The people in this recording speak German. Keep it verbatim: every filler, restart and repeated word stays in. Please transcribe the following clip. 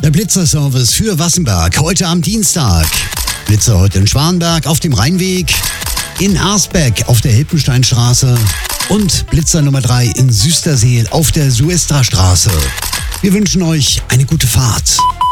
Der Blitzerservice für Wassenberg heute am Dienstag. Blitzer heute in Schwanberg auf dem Rheinweg, in Arsbeck auf der Hilpensteinstraße und Blitzer Nummer drei in Süsterseel auf der Suestrastraße. Wir wünschen euch eine gute Fahrt.